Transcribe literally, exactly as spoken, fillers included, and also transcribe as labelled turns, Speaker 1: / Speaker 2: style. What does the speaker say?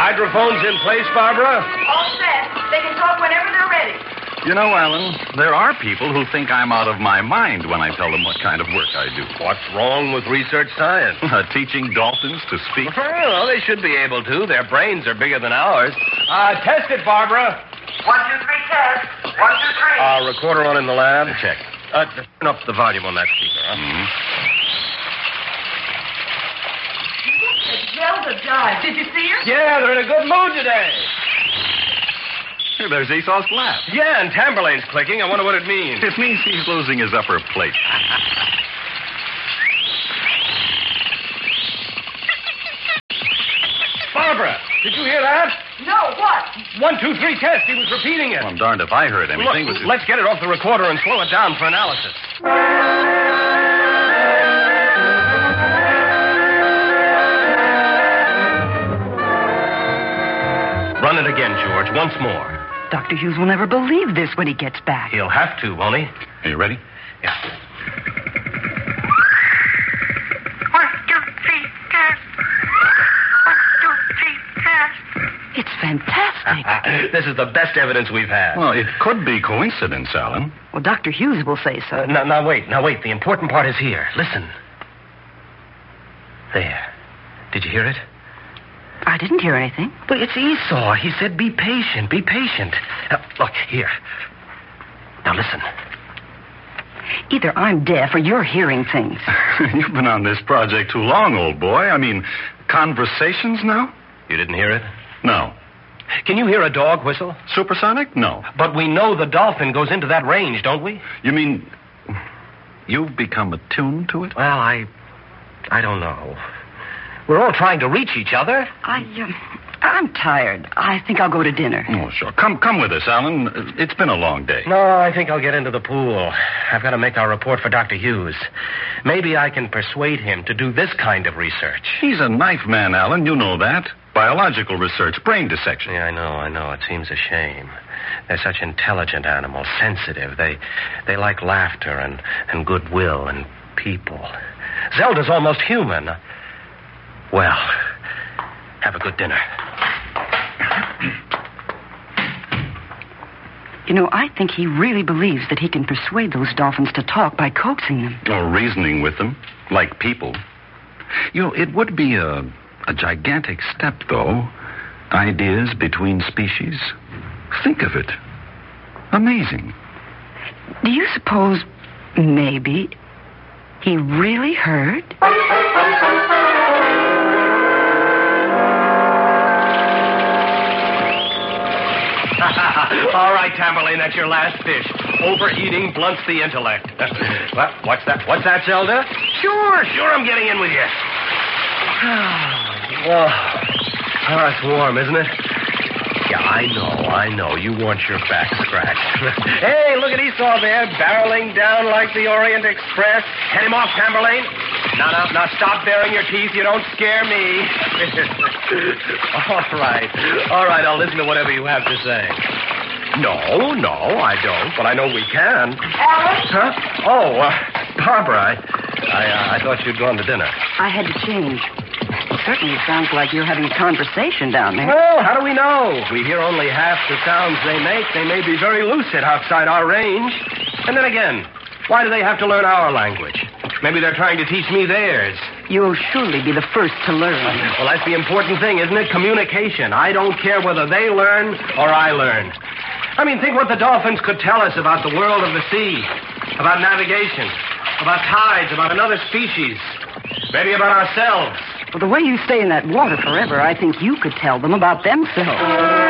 Speaker 1: hydrophones in place, Barbara?
Speaker 2: All set. They can talk whenever they're ready.
Speaker 3: You know, Alan, there are people who think I'm out of my mind when I tell them what kind of work I do.
Speaker 1: What's wrong with research science?
Speaker 3: Teaching dolphins to speak.
Speaker 1: Well, they should be able to. Their brains are bigger than ours. Uh, test it, Barbara.
Speaker 2: One, two, three, test. One, two, three.
Speaker 1: Uh, recorder on in the lab.
Speaker 3: Check.
Speaker 1: Uh, turn up the volume on that speaker, huh?
Speaker 3: Mm-hmm.
Speaker 2: Zelda died. Did you see her?
Speaker 1: Yeah, they're in a good mood today.
Speaker 3: Here, there's Esau's laugh.
Speaker 1: Yeah, and Tamberlane's clicking. I wonder what it means.
Speaker 3: It means he's losing his upper plate.
Speaker 1: Barbara, did you hear that?
Speaker 2: No, what?
Speaker 1: One, two, three, test. He was repeating it.
Speaker 3: Well, I'm darned if I heard anything.
Speaker 1: Look,
Speaker 3: but...
Speaker 1: let's get it off the recorder and slow it down for analysis. Run it again, George, once more.
Speaker 4: Doctor Hughes will never believe this when he gets back.
Speaker 1: He'll have to, won't he?
Speaker 3: Are you ready?
Speaker 1: Yeah.
Speaker 5: One, two, three, test. One, two, three, test.
Speaker 4: It's fantastic.
Speaker 1: This is the best evidence we've had.
Speaker 3: Well, it could be coincidence, Alan.
Speaker 4: Well, Doctor Hughes will say so.
Speaker 1: Uh, now, now, wait. Now, wait. The important part is here. Listen. There. Did you hear it?
Speaker 4: I didn't hear anything.
Speaker 1: But it's Esau. He said, be patient, be patient. Uh, look, here. Now, listen.
Speaker 4: Either I'm deaf or you're hearing things.
Speaker 3: You've been on this project too long, old boy. I mean, conversations now?
Speaker 1: You didn't hear it?
Speaker 3: No.
Speaker 1: Can you hear a dog whistle?
Speaker 3: Supersonic? No.
Speaker 1: But we know the dolphin goes into that range, don't we?
Speaker 3: You mean you've become attuned to it?
Speaker 1: Well, I... I don't know. We're all trying to reach each other.
Speaker 4: I, uh, I'm tired. I think I'll go to dinner.
Speaker 3: Oh, sure. Come come with us, Alan. It's been a long day.
Speaker 1: No, I think I'll get into the pool. I've got to make our report for Doctor Hughes. Maybe I can persuade him to do this kind of research.
Speaker 3: He's a knife man, Alan. You know that. Biological research, brain dissection.
Speaker 1: Yeah, I know, I know. It seems a shame. They're such intelligent animals, sensitive. They they like laughter and, and goodwill and people. Zelda's almost human. Well, have a good dinner.
Speaker 4: You know, I think he really believes that he can persuade those dolphins to talk by coaxing them.
Speaker 3: Or reasoning with them, like people. You know, it would be a, a gigantic step, though. Ideas between species. Think of it. Amazing.
Speaker 4: Do you suppose maybe he really heard?
Speaker 1: All right, Tamberlane, that's your last fish. Overeating blunts the intellect. What? What's that? What's that, Zelda? Sure, sure, I'm getting in with you. Whoa. Oh, that's warm, isn't it? Yeah, I know, I know. You want your back scratched. Hey, look at Esau there, barreling down like the Orient Express. Head him off, Tamberlane. Now, now, now, stop baring your teeth. You don't scare me. All right. All right, I'll listen to whatever you have to say. No, no, I don't, but I know we can.
Speaker 2: Alan?
Speaker 1: Huh? Oh, uh, Barbara, I, I, uh, I thought you'd gone to dinner.
Speaker 4: I had to change. It certainly sounds like you're having a conversation down there.
Speaker 1: Well, how do we know? We hear only half the sounds they make. They may be very lucid outside our range. And then again, why do they have to learn our language? Maybe they're trying to teach me theirs.
Speaker 4: You'll surely be the first to learn.
Speaker 1: Well, that's the important thing, isn't it? Communication. I don't care whether they learn or I learn. I mean, think what the dolphins could tell us about the world of the sea, about navigation, about tides, about another species, maybe about ourselves.
Speaker 4: Well, the way you stay in that water forever, I think you could tell them about themselves.